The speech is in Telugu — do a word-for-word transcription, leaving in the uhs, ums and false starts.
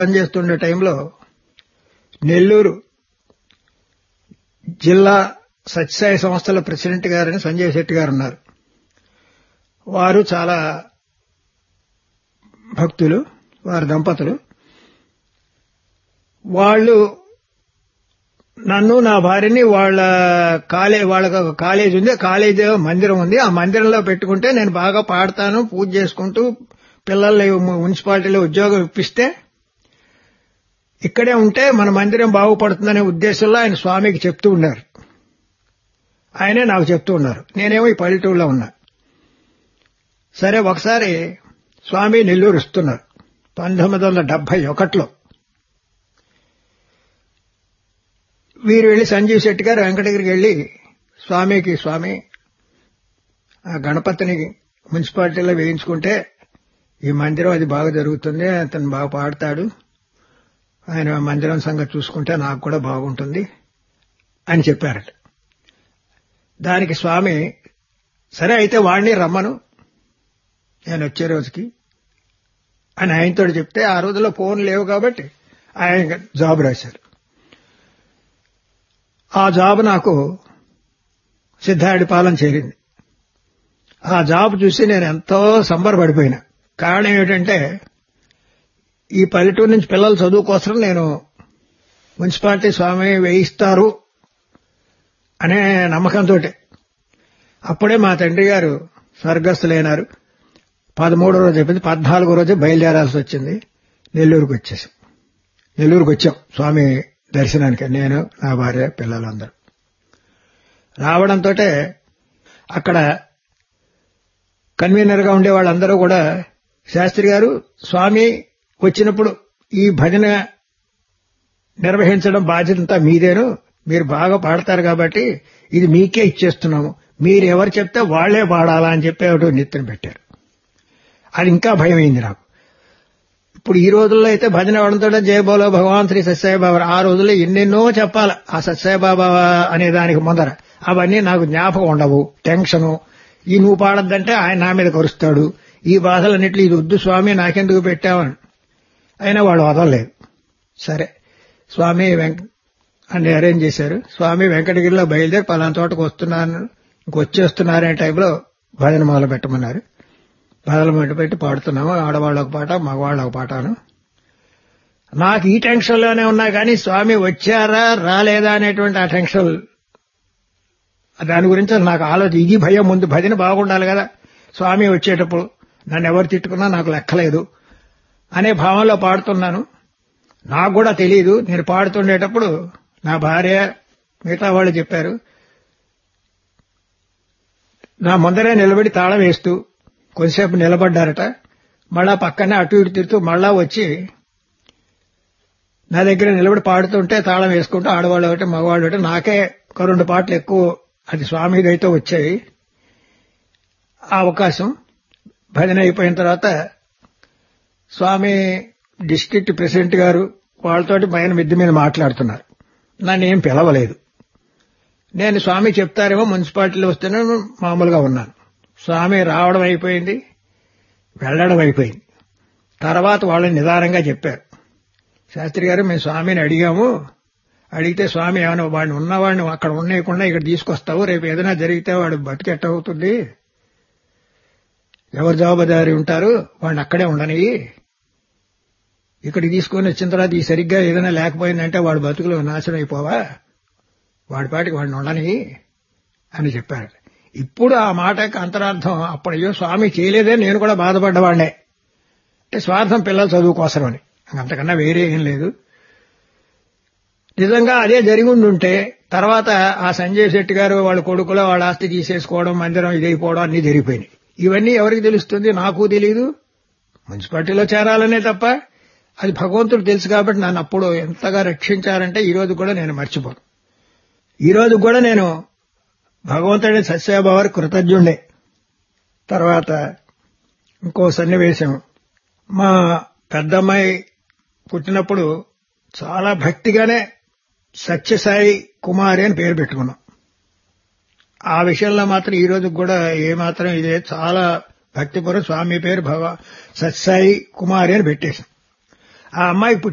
పనిచేస్తుండే టైంలో నెల్లూరు జిల్లా సత్యసాయి సంస్థల ప్రెసిడెంట్ గారని సంజయ్ శెట్టి గారు ఉన్నారు. వారు చాలా భక్తులు, వారి దంపతులు. వాళ్ళు నన్ను, నా భార్యని వాళ్ళ కాలే వాళ్ళకి ఒక కాలేజ్ ఉంది, కాలేజీ మందిరం ఉంది, ఆ మందిరంలో పెట్టుకుంటే నేను బాగా పాడతాను, పూజ చేసుకుంటూ పిల్లల్ని మున్సిపాలిటీలో ఉద్యోగం ఇప్పిస్తే ఇక్కడే ఉంటే మన మందిరం బాగుపడుతుందనే ఉద్దేశంలో ఆయన స్వామికి చెప్తూ ఉన్నారు. ఆయనే నాకు చెప్తూ ఉన్నారు. నేనేమో ఈ పల్లెటూరులో ఉన్నా. సరే, ఒకసారి స్వామి నెల్లూరు వస్తున్నారు పంతొమ్మిది వందల డెబ్బై ఒకటిలో. వీరు వెళ్లి సంజీవ్ శెట్టి గారు వెంకటగిరికి వెళ్లి స్వామికి, స్వామి ఆ గణపతిని మున్సిపాలిటీలో వేయించుకుంటే ఈ మందిరం అది బాగా జరుగుతుంది, అతను బాగా పాడతాడు, ఆయన మందిరం సంగతి చూసుకుంటే నాకు కూడా బాగుంటుంది అని చెప్పారట. దానికి స్వామి, సరే అయితే వాడిని రమ్మను నేను వచ్చే రోజుకి అని ఆయనతో చెప్తే, ఆ రోజుల్లో ఫోన్ లేవు కాబట్టి ఆయన జాబ్ రాశారు. ఆ జాబ్ నాకు సిద్ధాడిపాలెం చేరింది. ఆ జాబ్ చూసి నేను ఎంతో సంబరపడిపోయినా. కారణం ఏమిటంటే, ఈ పల్లెటూరు నుంచి పిల్లల చదువు కోసం నేను మున్సిపాలిటీ స్వామి వేయిస్తారు అనే నమ్మకంతో అప్పుడే మా తండ్రి గారు స్వర్గస్థులైనారు. పదమూడో రోజు చెప్పింది, పద్నాలుగో రోజు బయలుదేరాల్సి వచ్చింది. నెల్లూరుకు వచ్చేసాం. నెల్లూరుకు వచ్చాం స్వామి దర్శనానికి, నేను, నా భార్య, పిల్లలందరూ. రావడంతో అక్కడ కన్వీనర్ గా ఉండే వాళ్ళందరూ కూడా, శాస్త్రి గారు స్వామి వచ్చినప్పుడు ఈ భజన నిర్వహించడం బాధ్యతంతా మీదేను, మీరు బాగా పాడతారు కాబట్టి ఇది మీకే ఇచ్చేస్తున్నాము, మీరు ఎవరు చెప్తే వాళ్లే పాడాలా అని చెప్పి ఒకటి నిత్యం పెట్టారు. అది ఇంకా భయం అయింది నాకు. ఇప్పుడు ఈ రోజుల్లో అయితే భజన అవడంతో జయ బోలో భగవాన్ శ్రీ సత్యసాయి బాబా, ఆ రోజుల్లో ఎన్నెన్నో చెప్పాలి ఆ సత్యసాయి బాబా అనే దానికి ముందర. అవన్నీ నాకు జ్ఞాపకం ఉండవు. టెన్షను, ఈ నువ్వు పాడద్దంటే ఆయన నా మీద కరుస్తాడు, ఈ బాధలన్నిట్లు ఇది వద్దు స్వామి నాకెందుకు పెట్టావని. అయినా వాళ్ళు వదలలేదు. సరే, స్వామి వెంక అన్ని అరేంజ్ చేశారు. స్వామి వెంకటగిరిలో బయలుదేరి పలానా తోటకు వస్తున్నాను, ఇంకొచ్చేస్తున్నారనే టైంలో భజన మొదలు పెట్టమన్నారు. భజన మొదలు పెట్టి పాడుతున్నాము. ఆడవాళ్ళు ఒక పాట, మగవాళ్ళు ఒక పాటను. నాకు ఈ టెన్షన్లోనే ఉన్నా కానీ స్వామి వచ్చారా రాలేదా అనేటువంటి ఆ టెన్షన్, దాని గురించి నాకు ఆలోచన. ఇది భయం. ముందు భజన బాగుండాలి కదా, స్వామి వచ్చేటప్పుడు నన్ను ఎవరు తిట్టుకున్నా నాకు లెక్కలేదు అనే భావంలో పాడుతున్నాను. నాకు కూడా తెలియదు. నేను పాడుతుండేటప్పుడు నా భార్య, మిగతా వాళ్ళు చెప్పారు, నా ముందరే నిలబడి తాళం వేస్తూ కొద్దిసేపు నిలబడ్డారట. మళ్ళా పక్కనే అటు ఇటు తిరుగుతూ మళ్ళా వచ్చి నా దగ్గర నిలబడి పాడుతుంటే తాళం వేసుకుంటూ ఆడవాళ్ళు ఒకటి, మగవాళ్ళు ఒకటి. నాకే ఒక రెండు పాటలు ఎక్కువ అది స్వామిదైతే వచ్చాయి. ఆ అవకాశం భజన అయిపోయిన తర్వాత స్వామి డిస్ట్రిక్ట్ ప్రెసిడెంట్ గారు వాళ్ళతోటి పైన మిద్ది మీద మాట్లాడుతున్నారు. నన్ను ఏం పిలవలేదు. నేను స్వామి చెప్తారేమో మున్సిపాలిటీలో వస్తేనే మామూలుగా ఉన్నాను. స్వామి రావడం అయిపోయింది, వెళ్లడం అయిపోయింది. తర్వాత వాళ్ళని నిదానంగా చెప్పారు, శాస్త్రి గారు మేము స్వామిని అడిగాము, అడిగితే స్వామి ఏమైనా వాడిని ఉన్నవాడిని అక్కడ ఉండేయకుండా ఇక్కడ తీసుకొస్తావు, రేపు ఏదైనా జరిగితే వాడు బతికెట్ట అవుతుంది, ఎవరు జవాబుదారీ ఉంటారు, వాడిని అక్కడే ఉండని, ఇక్కడికి తీసుకొని వచ్చిన తర్వాత ఈ సరిగ్గా ఏదైనా లేకపోయిందంటే వాడు బతుకులు నాశనం అయిపోవా, వాడి పాటికి వాడిని ఉండని అని చెప్పారు. ఇప్పుడు ఆ మాటకి అంతరార్థం, అప్పుడయ్యో స్వామి చేయలేదే నేను కూడా బాధపడ్డవాడినే, అంటే స్వార్థం పిల్లల చదువు కోసమని, అంతకన్నా వేరే ఏం లేదు. నిజంగా అదే జరిగి ఉండుంటే తర్వాత ఆ సంజయ్ శెట్టి గారు వాళ్ళ కొడుకులో వాళ్ళ ఆస్తి తీసేసుకోవడం, మందిరం ఇదైపోవడం అన్ని జరిగిపోయినాయి. ఇవన్నీ ఎవరికి తెలుస్తుంది? నాకు తెలియదు. మున్సిపాలిటీలో చేరాలనే తప్ప అది భగవంతుడు తెలుసు కాబట్టి నన్ను అప్పుడు ఎంతగా రక్షించారంటే ఈ రోజు కూడా నేను మర్చిపోను. ఈ రోజు కూడా నేను భగవంతుడి సత్యసాయిబాబా కృతజ్ఞుడే. తర్వాత ఇంకో సన్నివేశం, మా పెద్దమ్మాయి పుట్టినప్పుడు చాలా భక్తిగానే సత్యసాయి కుమారి అని పేరు పెట్టుకున్నాం. ఆ విషయంలో మాత్రం ఈ రోజు కూడా ఏమాత్రం ఇదే చాలా భక్తిపూర్వక స్వామి పేరు భగ సత్యసాయి కుమారి అని పెట్టేశాం. ఆ అమ్మాయికి